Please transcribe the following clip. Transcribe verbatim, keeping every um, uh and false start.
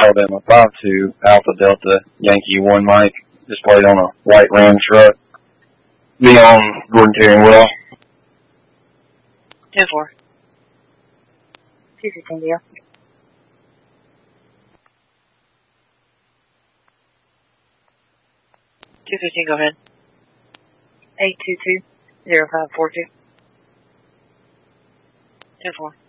Alabama five two Alpha Delta Yankee one Mike, displayed on a white Ram truck. Be on Gordon Terry and Woodall. ten four. two fifteen, deal. two fifteen, go ahead. eight two two zero five four two. ten four.